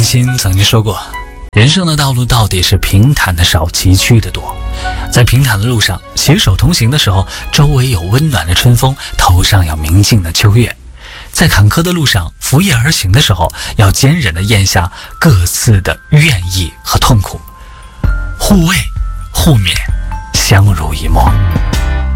心曾经说过，人生的道路到底是平坦的少，崎岖的多。在平坦的路上携手同行的时候，周围有温暖的春风，头上有明净的秋月。在坎坷的路上扶叶而行的时候，要坚忍地咽下各自的怨意和痛苦，互慰互勉，相濡以沫。